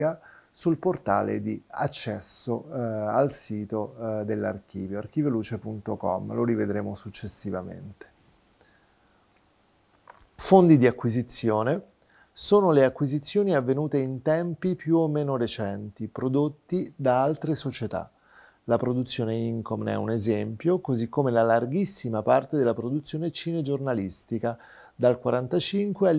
sul portale di accesso al sito dell'archivio, archivioluce.com, lo rivedremo successivamente. Fondi di acquisizione sono le acquisizioni avvenute in tempi più o meno recenti, prodotti da altre società. La produzione Incom ne è un esempio, così come la larghissima parte della produzione cinegiornalistica, dal 1945